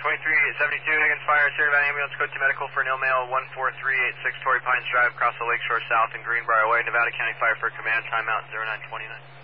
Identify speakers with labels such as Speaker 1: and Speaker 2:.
Speaker 1: 2372, Higgins Fire, Sierra Valley Ambulance, code 2 medical for no mail, 14386 Torrey Pines Drive, across the Lakeshore South in Greenbrier Way, Nevada County Fire for Command, timeout 0929.